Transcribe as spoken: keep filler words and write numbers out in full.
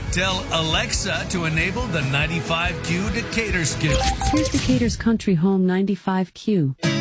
Tell Alexa to enable the ninety-five Q Decatur skill. Here's Decatur's Country Home ninety-five Q.